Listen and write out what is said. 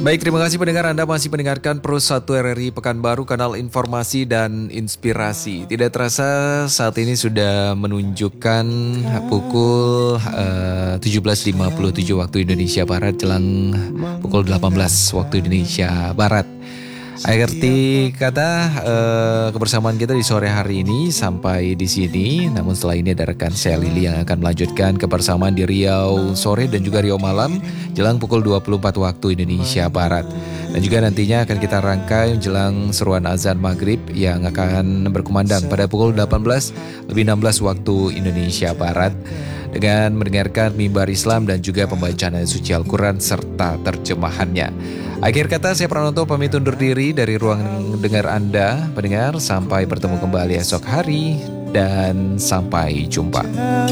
Baik, terima kasih pendengar. Anda masih mendengarkan Pro 1 RRI Pekanbaru, kanal informasi dan inspirasi. Tidak terasa saat ini sudah menunjukkan pukul 17.57 waktu Indonesia Barat, jelang pukul 18 waktu Indonesia Barat. Akhirnya kata kebersamaan kita di sore hari ini sampai di sini. Namun setelah ini ada rekan saya Lili yang akan melanjutkan kebersamaan di Riau sore dan juga Riau malam jelang pukul 24 waktu Indonesia Barat. Dan juga nantinya akan kita rangkai jelang seruan azan maghrib yang akan berkumandang pada pukul 18:16 waktu Indonesia Barat, dengan mendengarkan mimbar Islam dan juga pembacaan ayat suci Al-Quran serta terjemahannya. Akhir kata, saya Pranoto pamit undur diri dari ruang dengar Anda, pendengar. Sampai bertemu kembali esok hari dan sampai jumpa.